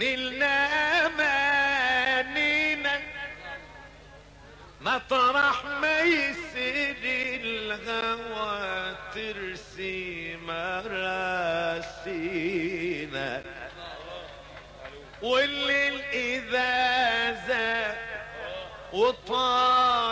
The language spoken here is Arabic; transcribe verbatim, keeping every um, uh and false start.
نلنا امانينا مطرح ما يسير الهوى ترسي مراسينا، والليل اذا زاد وطال